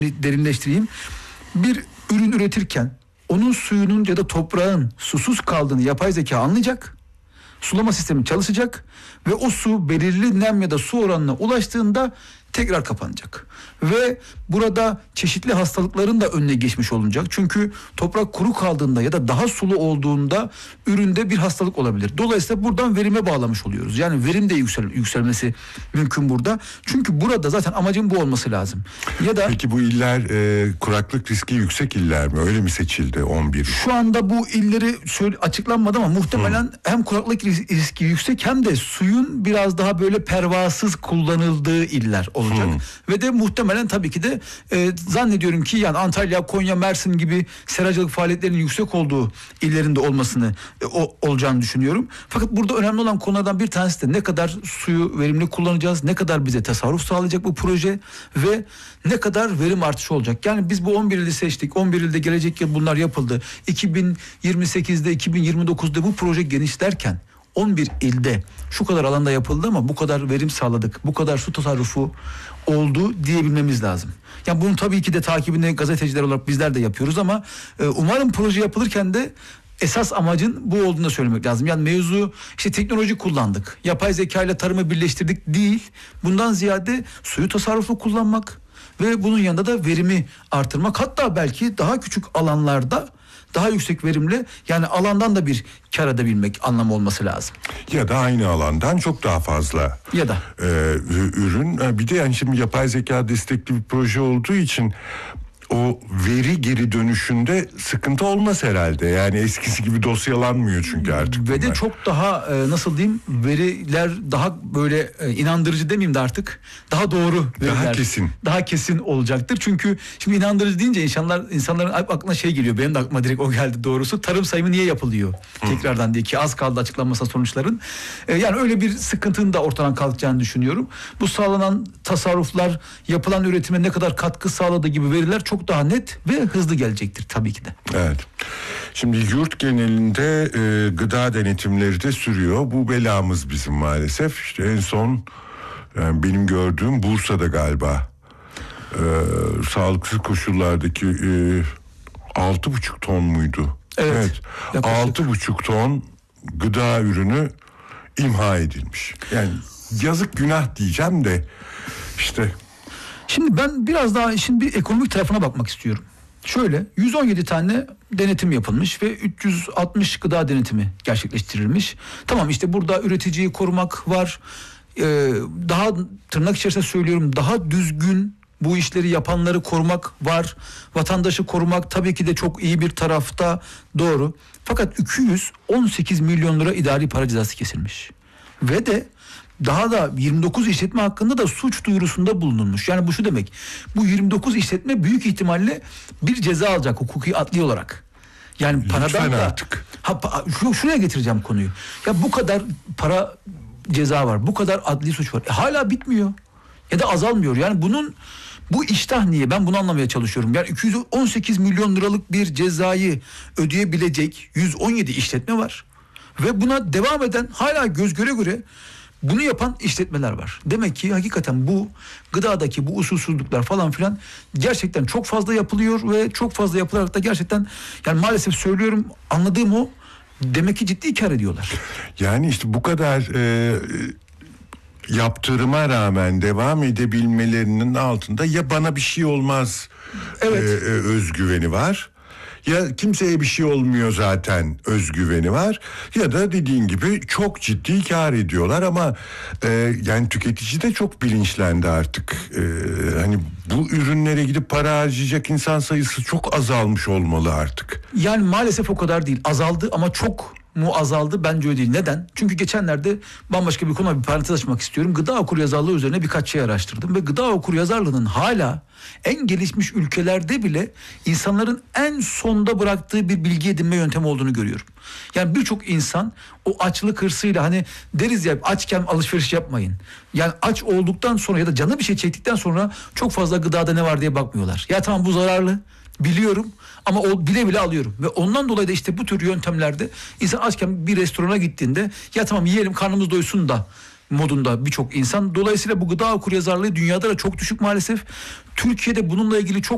derinleştireyim. Bir ürün üretirken onun suyunun ya da toprağın susuz kaldığını yapay zeka anlayacak. Sulama sistemi çalışacak ve o su belirli nem ya da su oranına ulaştığında tekrar kapanacak. Ve burada çeşitli hastalıkların da önüne geçmiş olunacak. Çünkü toprak kuru kaldığında ya da daha sulu olduğunda üründe bir hastalık olabilir. Dolayısıyla buradan verime bağlamış oluyoruz. Yani verim de yükselmesi mümkün burada. Çünkü burada zaten amacın bu olması lazım. Ya da peki bu iller kuraklık riski yüksek iller mi? Öyle mi seçildi 11? Şu anda bu illeri açıklanmadı ama muhtemelen hem kuraklık riski yüksek hem de suyun biraz daha böyle pervasız kullanıldığı iller olacak. Ve de muhtemelen tabii ki de zannediyorum ki yani Antalya, Konya, Mersin gibi seracılık faaliyetlerinin yüksek olduğu illerinde olmasını olacağını düşünüyorum. Fakat burada önemli olan konulardan bir tanesi de ne kadar suyu verimli kullanacağız, ne kadar bize tasarruf sağlayacak bu proje ve ne kadar verim artışı olacak. Yani biz bu 11 ili seçtik. 11 ilde gelecek yıl bunlar yapıldı. 2028'de, 2029'da bu proje genişlerken 11 ilde şu kadar alanda yapıldı ama bu kadar verim sağladık, bu kadar su tasarrufu oldu diyebilmemiz lazım. Yani bunun tabii ki de takibini gazeteciler olarak bizler de yapıyoruz ama umarım proje yapılırken de esas amacın bu olduğunu da söylemek lazım. Yani mevzu işte teknoloji kullandık, yapay zeka ile tarımı birleştirdik değil. Bundan ziyade suyu tasarruflu kullanmak ve bunun yanında da verimi artırmak. Hatta belki daha küçük alanlarda daha yüksek verimli yani alandan da bir kar edebilmek anlamı olması lazım. Ya da aynı alandan çok daha fazla ya da ürün. Bir de yani şimdi yapay zeka destekli bir proje olduğu için o veri geri dönüşünde sıkıntı olmaz herhalde. Yani eskisi gibi dosyalanmıyor çünkü artık. Ve de çok daha nasıl diyeyim veriler daha böyle inandırıcı demeyeyim de artık daha doğru veriler. Daha kesin olacaktır. Çünkü şimdi inandırıcı deyince insanların aklına şey geliyor. Benim de aklıma direkt o geldi doğrusu. Tarım sayımı niye yapılıyor? Tekrardan diye ki az kaldı açıklanmasa sonuçların. Yani öyle bir sıkıntının da ortadan kalkacağını düşünüyorum. Bu sağlanan tasarruflar yapılan üretime ne kadar katkı sağladığı gibi veriler çok daha net ve hızlı gelecektir tabii ki de. Evet. Şimdi yurt genelinde gıda denetimleri de sürüyor. Bu belamız bizim maalesef. İşte en son yani benim gördüğüm Bursa'da galiba sağlıksız koşullardaki 6,5 ton muydu? Evet. 6,5 ton gıda ürünü imha edilmiş. Yani yazık günah diyeceğim de işte. Şimdi ben biraz daha işin bir ekonomik tarafına bakmak istiyorum. Şöyle 117 tane denetim yapılmış ve 360 gıda denetimi gerçekleştirilmiş. Tamam işte burada üreticiyi korumak var. Daha tırnak içerisinde söylüyorum daha düzgün bu işleri yapanları korumak var. Vatandaşı korumak tabii ki de çok iyi bir tarafta doğru. Fakat 218 milyon lira idari para cezası kesilmiş. Ve de daha da 29 işletme hakkında da suç duyurusunda bulunulmuş. Yani bu şu demek. Bu 29 işletme büyük ihtimalle bir ceza alacak hukuki adli olarak. Yani paradan da artık. Şuraya getireceğim konuyu. Ya bu kadar para ceza var. Bu kadar adli suç var. Hala bitmiyor. Ya da azalmıyor. Yani bu iştah niye? Ben bunu anlamaya çalışıyorum. Yani 218 milyon liralık bir cezayı ödeyebilecek 117 işletme var. Ve buna devam eden hala göz göre göre bunu yapan işletmeler var. Demek ki hakikaten bu gıdadaki bu usulsüzlükler falan filan gerçekten çok fazla yapılıyor ve çok fazla yapılarak da gerçekten yani maalesef söylüyorum anladığım o demek ki ciddi kar ediyorlar. Yani işte bu kadar yaptırıma rağmen devam edebilmelerinin altında ya bana bir şey olmaz özgüveni var. Ya kimseye bir şey olmuyor zaten özgüveni var ya da dediğin gibi çok ciddi kar ediyorlar ama yani tüketici de çok bilinçlendi artık. Hani bu ürünlere gidip para harcayacak insan sayısı çok azalmış olmalı artık. Yani maalesef o kadar değil, azaldı ama çok mu azaldı? Bence öyle değil. Neden? Çünkü geçenlerde bambaşka bir konuya bir parantez açmak istiyorum. Gıda okuryazarlığı üzerine birkaç şey araştırdım ve gıda okuryazarlığının hala en gelişmiş ülkelerde bile insanların en sonda bıraktığı bir bilgi edinme yöntemi olduğunu görüyorum. Yani birçok insan o açlık hırsıyla hani deriz ya açken alışveriş yapmayın. Yani aç olduktan sonra ya da canı bir şey çektikten sonra çok fazla gıdada ne var diye bakmıyorlar. Ya tamam bu zararlı. Biliyorum ama bile bile alıyorum. Ve ondan dolayı da işte bu tür yöntemlerde insan açken bir restorana gittiğinde ya tamam yiyelim karnımız doysun da modunda birçok insan. Dolayısıyla bu gıda okuryazarlığı dünyada da çok düşük maalesef. Türkiye'de bununla ilgili çok